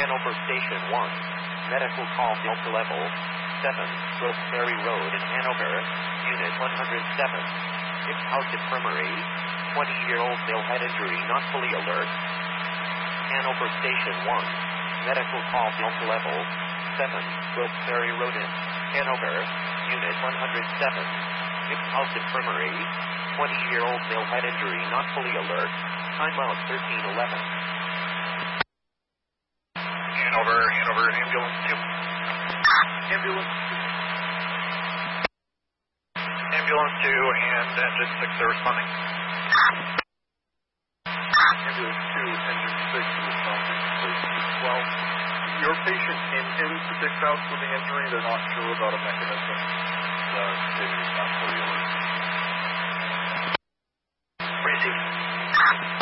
Hanover Station 1. Medical call Delta Level 7, Roseberry Road in Hanover, Unit 107. Hip House Infirmary, 20-year-old male head injury not fully alert. Hanover Station 1. Medical call Delta Level 7, Roseberry Road in Hanover, Unit 107. Hip House Infirmary, 20-year-old male head injury not fully alert. Timeout 1311. Hanover, ambulance 2. Ambulance 2. Ambulance 2 and engine 6 are responding. Ambulance 2, engine 6 responding. 1312. Your patient came into Dick House with the injury. They're not sure about a mechanism. The city is not fully alert.